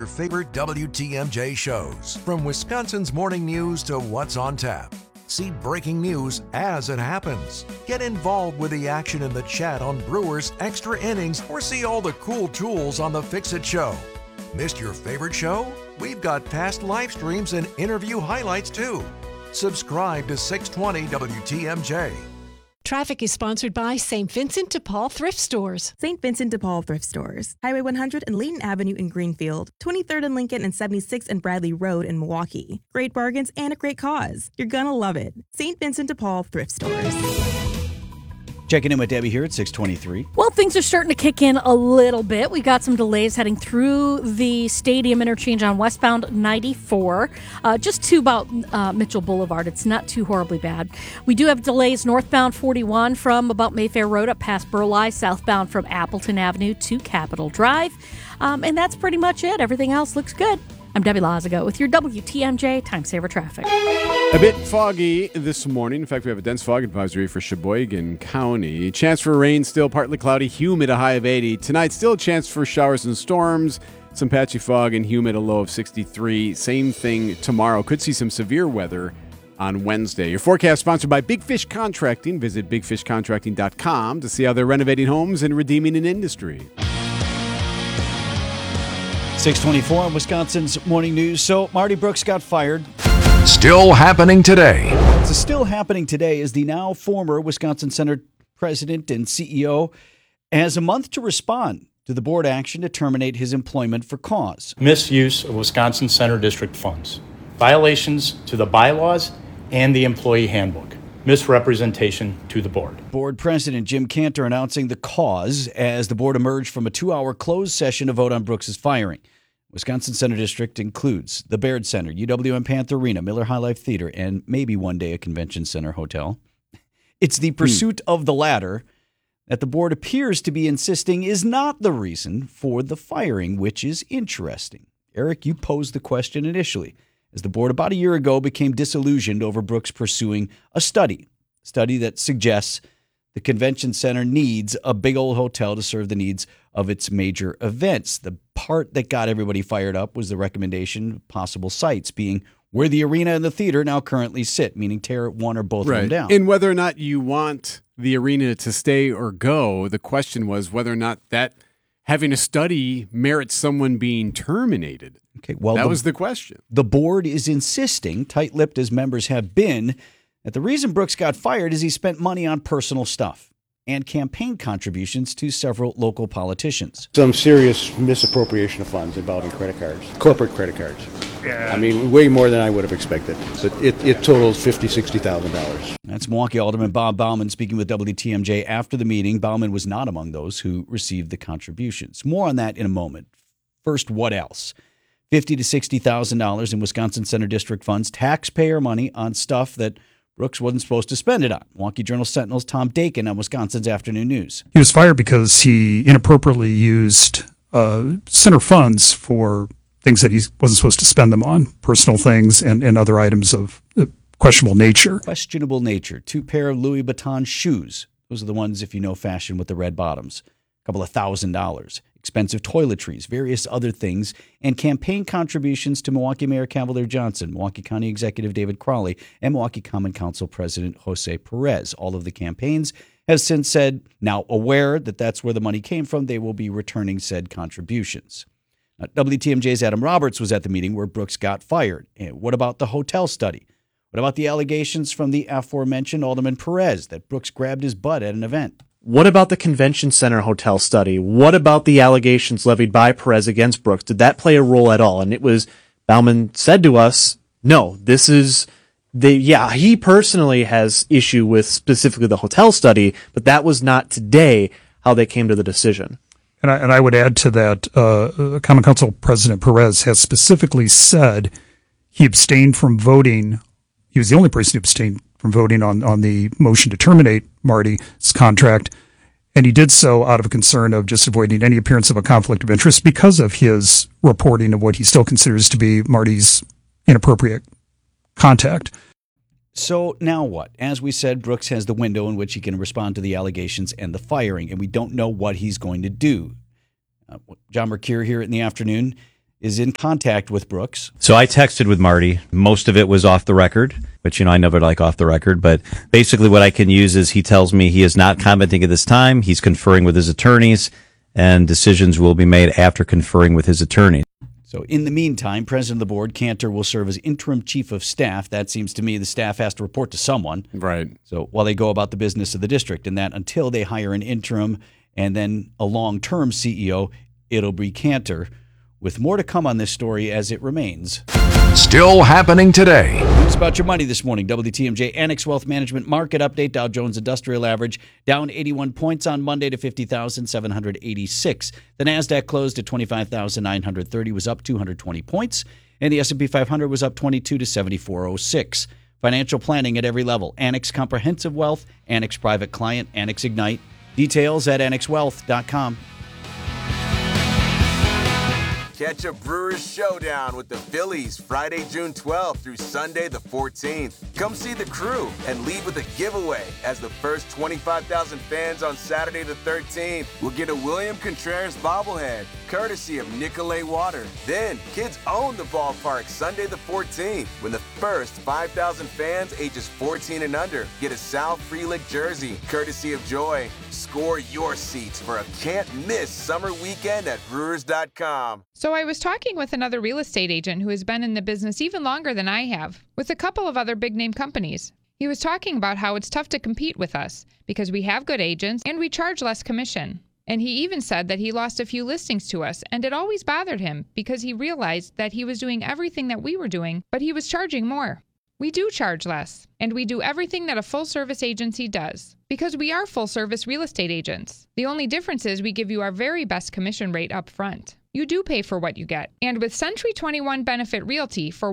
favorite WTMJ shows. From Wisconsin's morning news to what's on tap. See breaking news as it happens. Get involved with the action in the chat on Brewers Extra Innings or see all the cool tools on the Fix-It Show. Missed your favorite show? We've got past live streams and interview highlights too. Subscribe to 620 WTMJ. Traffic is sponsored by St. Vincent de Paul Thrift Stores. St. Vincent de Paul Thrift Stores. Highway 100 and Layton Avenue in Greenfield. 23rd and Lincoln and 76th and Bradley Road in Milwaukee. Great bargains and a great cause. You're gonna love it. St. Vincent de Paul Thrift Stores. Checking in with Debbie here at 623. Well, things are starting to kick in a little bit. We got some delays heading through the stadium interchange on westbound 94, just to about Mitchell Boulevard. It's not too horribly bad. We do have delays northbound 41 from about Mayfair Road up past Burleigh, southbound from Appleton Avenue to Capitol Drive. And that's pretty much it. Everything else looks good. I'm Debbie Lazago with your WTMJ Time Saver Traffic. A bit foggy this morning. In fact, we have a dense fog advisory for Sheboygan County. Chance for rain, still partly cloudy, humid, a high of 80. Tonight, still a chance for showers and storms. Some patchy fog and humid, a low of 63. Same thing tomorrow. Could see some severe weather on Wednesday. Your forecast sponsored by Big Fish Contracting. Visit bigfishcontracting.com to see how they're renovating homes and redeeming an industry. 624 on Wisconsin's Morning News. So, Marty Brooks got fired. Still happening today. So still happening today is the now former Wisconsin Center president and CEO has a month to respond to the board action to terminate his employment for cause. Misuse of Wisconsin Center District funds, violations to the bylaws and the employee handbook, misrepresentation to the board. Board President Jim Cantor announcing the cause as the board emerged from a 2-hour closed session to vote on Brooks' firing. Wisconsin Center District includes the Baird Center, UWM Panther Arena, Miller High Life Theater, and maybe one day a convention center hotel. It's the pursuit of the latter that the board appears to be insisting is not the reason for the firing, which is interesting. Eric, you posed the question initially, as the board about a year ago became disillusioned over Brooks pursuing a study that suggests the convention center needs a big old hotel to serve the needs of its major events. The part that got everybody fired up was the recommendation of possible sites being where the arena and the theater now currently sit, meaning tear one or both of them down. And whether or not you want the arena to stay or go, the question was whether or not that having a study merits someone being terminated. Okay, well, that was the question. The board is insisting, tight-lipped as members have been, that the reason Brooks got fired is he spent money on personal stuff and campaign contributions to several local politicians. Some serious misappropriation of funds involving credit cards, corporate credit cards. Yeah. I mean, way more than I would have expected. But it totals $50,000, $60,000. That's Milwaukee Alderman Bob Bauman speaking with WTMJ after the meeting. Bauman was not among those who received the contributions. More on that in a moment. First, what else? $50,000 to $60,000 in Wisconsin Center District funds, taxpayer money on stuff that Brooks wasn't supposed to spend it on. Milwaukee Journal-Sentinel's Tom Dakin on Wisconsin's Afternoon News. He was fired because he inappropriately used center funds for things that he wasn't supposed to spend them on, personal things and other items of questionable nature. Questionable nature. 2 pair of Louis Vuitton shoes. Those are the ones, if you know fashion, with the red bottoms. A couple of $1,000. Expensive toiletries, various other things, and campaign contributions to Milwaukee Mayor Cavalier Johnson, Milwaukee County Executive David Crowley, and Milwaukee Common Council President Jose Perez. All of the campaigns have since said, now aware that that's where the money came from, they will be returning said contributions. WTMJ's Adam Roberts was at the meeting where Brooks got fired. And what about the hotel study? What about the allegations from the aforementioned Alderman Perez that Brooks grabbed his butt at an event? What about the convention center hotel study? What about the allegations levied by Perez against Brooks? Did that play a role at all? And it was, Bauman said to us, no, this is, he personally has issue with specifically the hotel study, but that was not today how they came to the decision. And I would add to that, Common Council President Perez has specifically said he abstained from voting. He was the only person who abstained from voting on the motion to terminate Marty's contract. And he did so out of a concern of just avoiding any appearance of a conflict of interest because of his reporting of what he still considers to be Marty's inappropriate contact. So now what? As we said, Brooks has the window in which he can respond to the allegations and the firing, and we don't know what he's going to do. John Mercure here in the afternoon is in contact with Brooks. So I texted with Marty. Most of it was off the record, which, I never like off the record. But basically what I can use is he tells me he is not commenting at this time. He's conferring with his attorneys, and decisions will be made after conferring with his attorneys. So in the meantime, President of the Board, Cantor, will serve as interim chief of staff. That seems to me the staff has to report to someone. Right. So while they go about the business of the district, and that until they hire an interim and then a long-term CEO, it'll be Cantor. With more to come on this story as it remains. Still happening today. News about your money this morning. WTMJ Annex Wealth Management Market Update. Dow Jones Industrial Average down 81 points on Monday to 50,786. The NASDAQ closed at 25,930, was up 220 points. And the S&P 500 was up 22 to 7406. Financial planning at every level. Annex Comprehensive Wealth, Annex Private Client, Annex Ignite. Details at annexwealth.com. Catch a Brewers showdown with the Phillies Friday, June 12th through Sunday, the 14th. Come see the crew and leave with a giveaway as the first 25,000 fans on Saturday, the 13th will get a William Contreras bobblehead, courtesy of Nicolay Water. Then, kids own the ballpark Sunday, the 14th, when the first 5,000 fans ages 14 and under get a Sal Frelick jersey, courtesy of Joy. Score your seats for a can't-miss summer weekend at Brewers.com. So I was talking with another real estate agent who has been in the business even longer than I have, with a couple of other big-name companies. He was talking about how it's tough to compete with us because we have good agents and we charge less commission. And he even said that he lost a few listings to us, and it always bothered him because he realized that he was doing everything that we were doing, but he was charging more. We do charge less, and we do everything that a full-service agency does, because we are full-service real estate agents. The only difference is we give you our very best commission rate up front. You do pay for what you get. And with Century 21 Benefit Realty for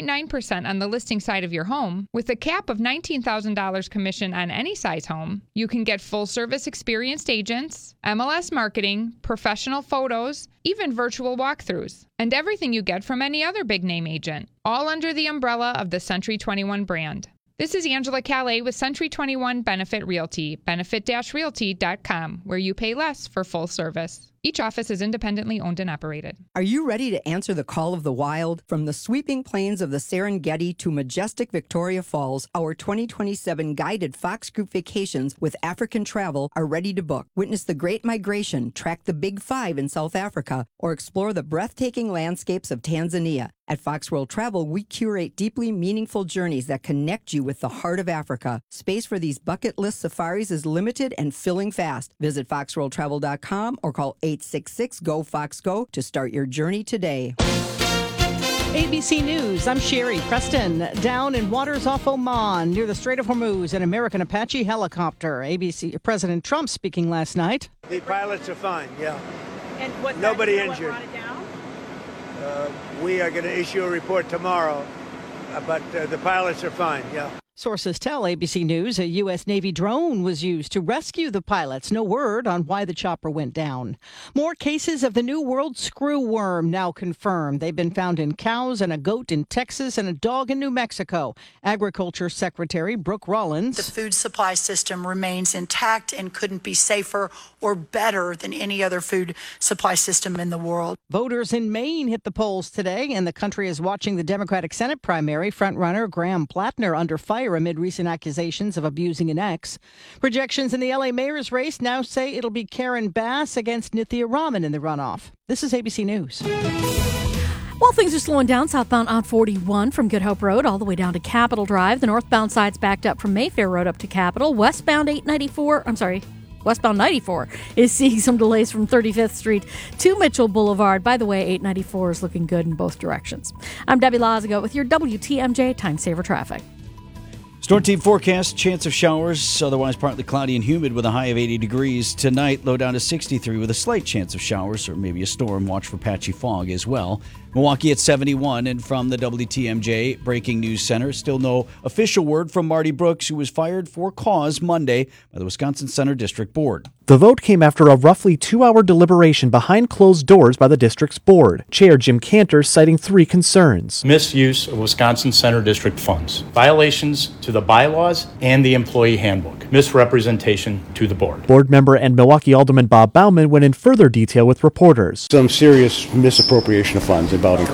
1.9% on the listing side of your home, with a cap of $19,000 commission on any size home, you can get full-service experienced agents, MLS marketing, professional photos, even virtual walkthroughs, and everything you get from any other big-name agent, all under the umbrella of the Century 21 brand. This is Angela Calais with Century 21 Benefit Realty, benefit-realty.com, where you pay less for full service. Each office is independently owned and operated. Are you ready to answer the call of the wild? From the sweeping plains of the Serengeti to majestic Victoria Falls, our 2027 guided Fox Group vacations with African Travel are ready to book. Witness the Great Migration, track the Big Five in South Africa, or explore the breathtaking landscapes of Tanzania. At Fox World Travel, we curate deeply meaningful journeys that connect you with the heart of Africa. Space for these bucket list safaris is limited and filling fast. Visit foxworldtravel.com or call 866-GO-FOX-GO to start your journey today. ABC News, I'm Sherry Preston. Down in waters off Oman near the Strait of Hormuz, an American Apache helicopter. ABC President Trump speaking last night. The pilots are fine, yeah. And what nobody injured. We are going to issue a report tomorrow, but the pilots are fine, yeah. Sources tell ABC News a U.S. Navy drone was used to rescue the pilots. No word on why the chopper went down. More cases of the New World screwworm now confirmed. They've been found in cows and a goat in Texas and a dog in New Mexico. Agriculture Secretary Brooke Rollins. The food supply system remains intact and couldn't be safer or better than any other food supply system in the world. Voters in Maine hit the polls today, and the country is watching the Democratic Senate primary. Frontrunner Graham Plattner under fire amid recent accusations of abusing an ex. Projections in the L.A. mayor's race now say it'll be Karen Bass against Nithya Raman in the runoff. This is ABC News. Well, things are slowing down southbound on 41 from Good Hope Road all the way down to Capitol Drive. The northbound side's backed up from Mayfair Road up to Capitol. Westbound 94 is seeing some delays from 35th Street to Mitchell Boulevard. By the way, 894 is looking good in both directions. I'm Debbie Lazago with your WTMJ Time Saver Traffic. Storm team forecast, chance of showers, otherwise partly cloudy and humid with a high of 80 degrees. Tonight, low down to 63 with a slight chance of showers or maybe a storm. Watch for patchy fog as well. Milwaukee at 71, and from the WTMJ Breaking News Center, still no official word from Marty Brooks, who was fired for cause Monday by the Wisconsin Center District Board. The vote came after a roughly 2-hour deliberation behind closed doors by the district's board. Chair Jim Cantor citing 3 concerns. Misuse of Wisconsin Center District funds, violations to the bylaws and the employee handbook, misrepresentation to the board. Board member and Milwaukee Alderman Bob Bauman went in further detail with reporters. Some serious misappropriation of funds involving